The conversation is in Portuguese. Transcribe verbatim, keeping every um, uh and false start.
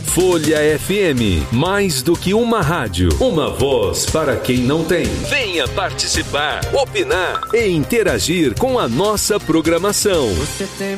Folha F M, mais do que uma rádio, uma voz para quem não tem. Venha participar, opinar e interagir com a nossa programação. Você tem